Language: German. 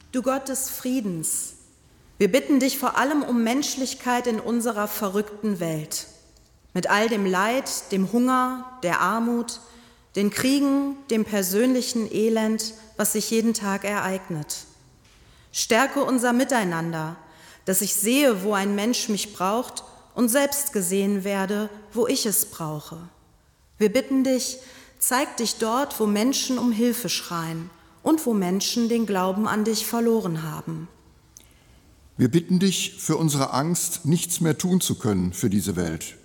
Du Gott des Friedens, wir bitten dich vor allem um Menschlichkeit in unserer verrückten Welt. Mit all dem Leid, dem Hunger, der Armut, den Kriegen, dem persönlichen Elend, was sich jeden Tag ereignet. Stärke unser Miteinander, dass ich sehe, wo ein Mensch mich braucht und selbst gesehen werde, wo ich es brauche. Wir bitten dich, zeig dich dort, wo Menschen um Hilfe schreien und wo Menschen den Glauben an dich verloren haben. Wir bitten dich, für unsere Angst nichts mehr tun zu können für diese Welt.